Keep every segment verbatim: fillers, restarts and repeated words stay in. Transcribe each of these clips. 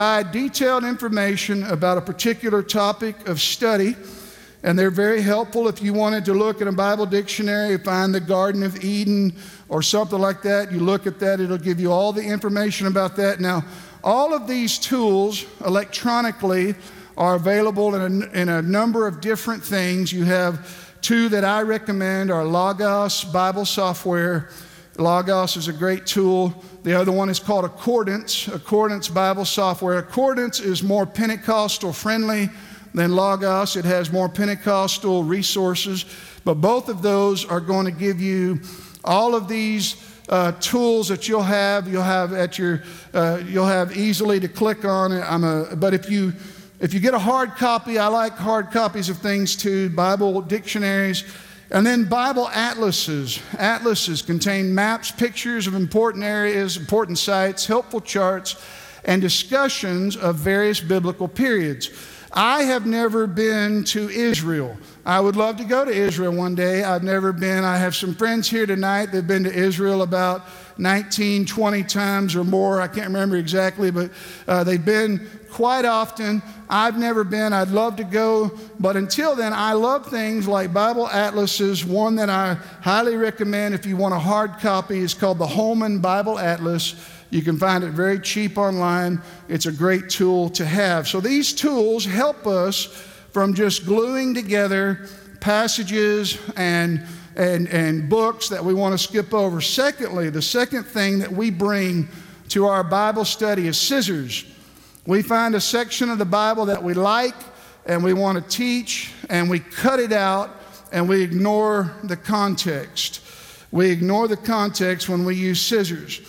provide detailed information about a particular topic of study, and they're very helpful if you wanted to look in a Bible dictionary, find the Garden of Eden or something like that. You look at that, it'll give you all the information about that. Now, all of these tools electronically are available in a, in a number of different things. You have two that I recommend are Logos Bible Software. Logos is a great tool. The other one is called Accordance, Accordance Bible Software. Accordance is more Pentecostal friendly than Logos. It has more Pentecostal resources, but both of those are going to give you all of these uh, tools that you'll have. You'll have at your, uh, you'll have easily to click on it. I'm a, but if you if you get a hard copy, I like hard copies of things too. Bible dictionaries. And then Bible atlases. Atlases contain maps, pictures of important areas, important sites, helpful charts, and discussions of various biblical periods. I have never been to Israel. I would love to go to Israel one day. I've never been. I have some friends here tonight that have been to Israel about nineteen, twenty times or more. I can't remember exactly, but uh, they've been quite often. I've never been. I'd love to go. But until then, I love things like Bible atlases. One that I highly recommend if you want a hard copy is called the Holman Bible Atlas. You can find it very cheap online. It's a great tool to have. So these tools help us from just gluing together passages and, and, and books that we want to skip over. Secondly, the second thing that we bring to our Bible study is scissors. We find a section of the Bible that we like and we want to teach, and we cut it out and we ignore the context. We ignore the context when we use scissors.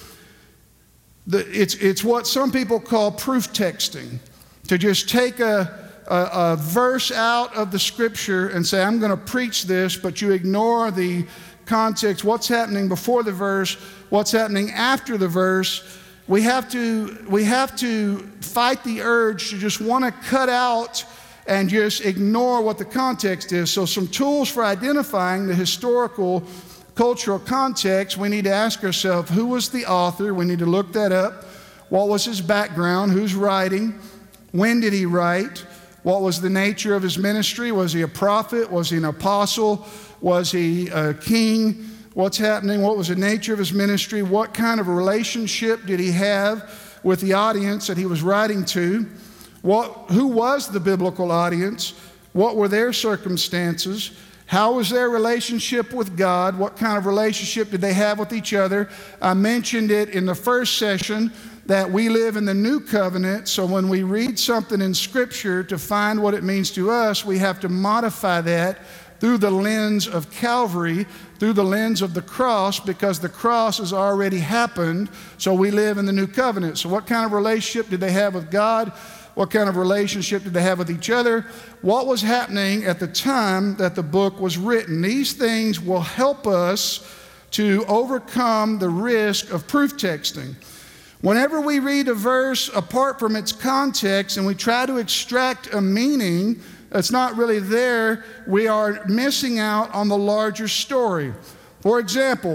The, it's, it's what some people call proof texting, to just take a, a, a verse out of the scripture and say, I'm going to preach this, but you ignore the context, what's happening before the verse, what's happening after the verse. We have to, we have to fight the urge to just want to cut out and just ignore what the context is. So some tools for identifying the historical cultural context, we need to ask ourselves, who was the author? We need to look that up. What was his background? Who's writing? When did he write? What was the nature of his ministry? Was he a prophet? Was he an apostle? Was he a king? What's happening? What was the nature of his ministry? What kind of a relationship did he have with the audience that he was writing to? What, who was the biblical audience? What were their circumstances? How was their relationship with God? What kind of relationship did they have with each other? I mentioned it in the first session that we live in the new covenant, so when we read something in Scripture to find what it means to us, we have to modify that through the lens of Calvary, through the lens of the cross, because the cross has already happened, so we live in the new covenant. So what kind of relationship did they have with God? What kind of relationship did they have with each other? What was happening at the time that the book was written? These things will help us to overcome the risk of proof texting. Whenever we read a verse apart from its context and we try to extract a meaning that's not really there, we are missing out on the larger story. For example,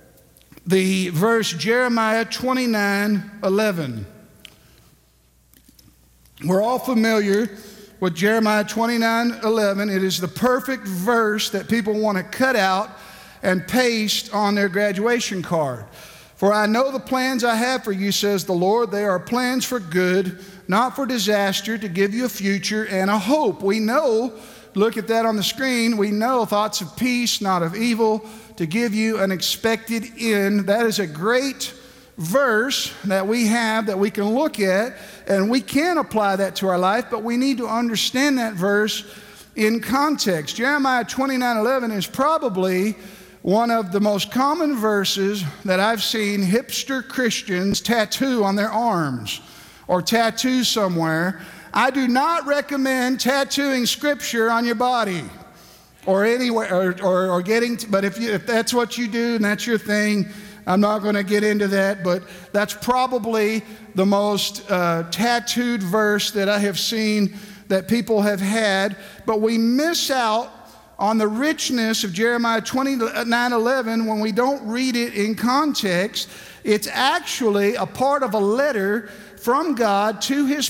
the verse Jeremiah twenty-nine eleven. We're all familiar with Jeremiah twenty-nine eleven. It is the perfect verse that people want to cut out and paste on their graduation card. For I know the plans I have for you, says the Lord. They are plans for good, not for disaster, to give you a future and a hope. We know, look at that on the screen, we know thoughts of peace, not of evil, to give you an expected end. That is a great verse that we have that we can look at, and we can apply that to our life, but we need to understand that verse in context. Jeremiah twenty-nine eleven is probably one of the most common verses that I've seen hipster Christians tattoo on their arms or tattoo somewhere. I do not recommend tattooing scripture on your body or anywhere, or, or, or getting, to, but if, you, if that's what you do and that's your thing, I'm not going to get into that, but that's probably the most uh, tattooed verse that I have seen that people have had. But we miss out on the richness of Jeremiah twenty-nine eleven when we don't read it in context. It's actually a part of a letter from God to his